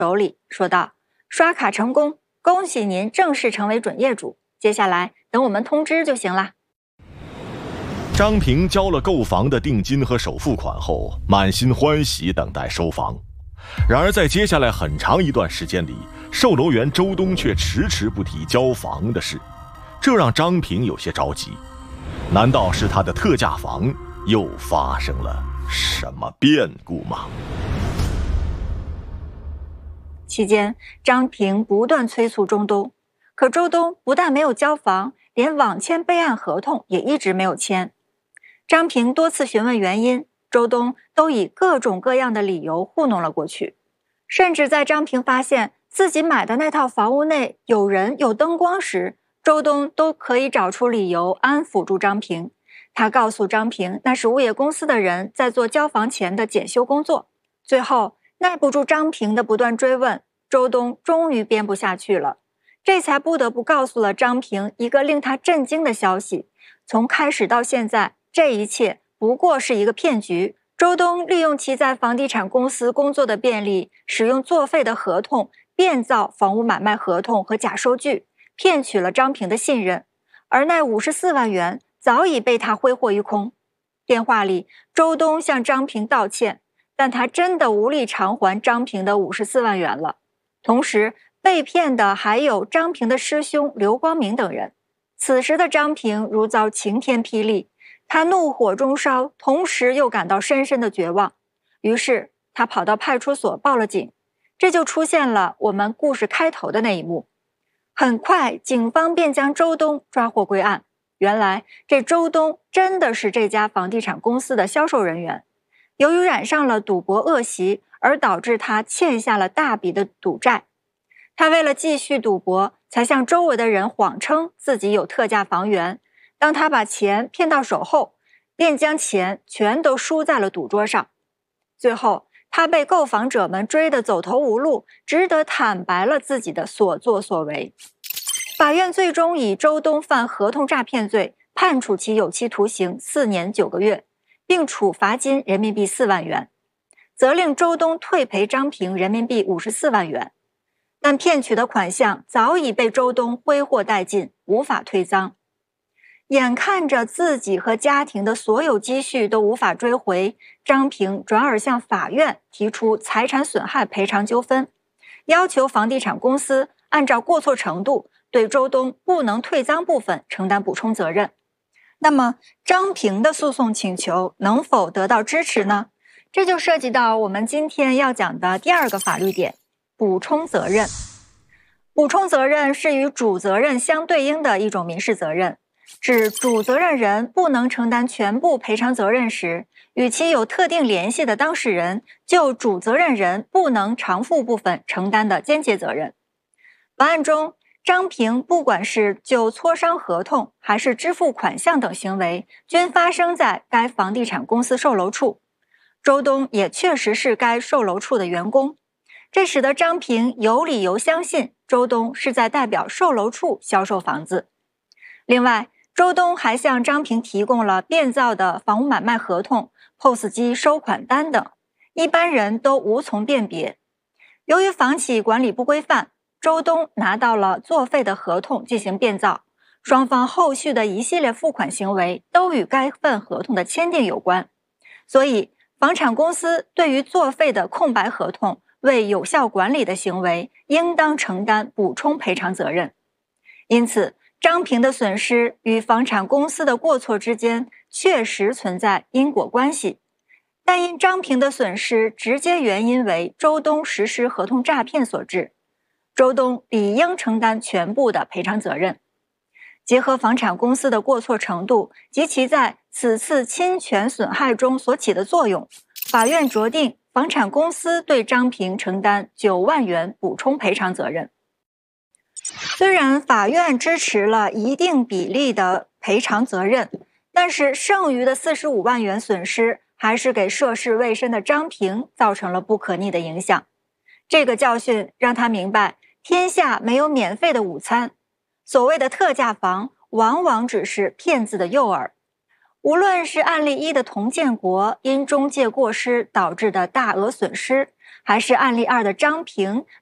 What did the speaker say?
手里，说道：“刷卡成功，恭喜您正式成为准业主，接下来等我们通知就行了。” 张平交了购房的定金和首付款后，满心欢喜等待收房。然而在接下来很长一段时间里，售楼员周东却迟迟不提交房的事，这让张平有些着急。难道是他的特价房又发生了什么变故吗？ 期间，张平不断催促周东，可周东不但没有交房，连网签备案合同也一直没有签。张平多次询问原因，周东都以各种各样的理由糊弄了过去。甚至在张平发现自己买的那套房屋内有人有灯光时，周东都可以找出理由安抚住张平。他告诉张平，那是物业公司的人在做交房前的检修工作。最后耐不住张平的不断追问，周东终于编不下去了，这才不得不告诉了张平一个令他震惊的消息：从开始到现在，这一切不过是一个骗局。周东利用其在房地产公司工作的便利，使用作废的合同变造房屋买卖合同和假收据，骗取了张平的信任，而那54万元早已被他挥霍一空。电话里，周东向张平道歉，但他真的无力偿还张平的54万元了。同时，被骗的还有张平的师兄刘光明等人。此时的张平如遭晴天霹雳，他怒火中烧，同时又感到深深的绝望。于是他跑到派出所报了警，这就出现了我们故事开头的那一幕。很快，警方便将周东抓获归案。原来这周东真的是这家房地产公司的销售人员，由于染上了赌博恶习，而导致他欠下了大笔的赌债。他为了继续赌博，才向周围的人谎称自己有特价房源。当他把钱骗到手后，便将钱全都输在了赌桌上。最后，他被购房者们追得走投无路，只得坦白了自己的所作所为。法院最终以周东犯合同诈骗罪，判处其有期徒刑4年9个月，并处罚金人民币4万元，责令周东退赔张平人民币54万元。但骗取的款项早已被周东挥霍殆尽，无法退赃。眼看着自己和家庭的所有积蓄都无法追回，张平转而向法院提出财产损害赔偿纠纷，要求房地产公司按照过错程度对周东不能退赃部分承担补充责任。那么张平的诉讼请求能否得到支持呢？这就涉及到我们今天要讲的第二个法律点，补充责任。补充责任是与主责任相对应的一种民事责任，指主责任人不能承担全部赔偿责任时，与其有特定联系的当事人就主责任人不能偿付部分承担的间接责任。本案中，张平不管是就磋商合同还是支付款项等行为，均发生在该房地产公司售楼处。周东也确实是该售楼处的员工，这使得张平有理由相信周东是在代表售楼处销售房子。另外，周东还向张平提供了变造的房屋买卖合同、POS 机收款单等，一般人都无从辨别。由于房企管理不规范，周东拿到了作废的合同进行变造，双方后续的一系列付款行为都与该份合同的签订有关。所以，房产公司对于作废的空白合同未有效管理的行为，应当承担补充赔偿责任。因此，张平的损失与房产公司的过错之间确实存在因果关系，但因张平的损失直接原因为周东实施合同诈骗所致，周东理应承担全部的赔偿责任。结合房产公司的过错程度及其在此次侵权损害中所起的作用，法院酌定房产公司对张平承担9万元补充赔偿责任。虽然法院支持了一定比例的赔偿责任，但是剩余的45万元损失还是给涉世未深的张平造成了不可逆的影响。这个教训让他明白，天下没有免费的午餐，所谓的特价房往往只是骗子的诱饵。无论是案例1的佟建国因中介过失导致的大额损失， 还是案例2的张平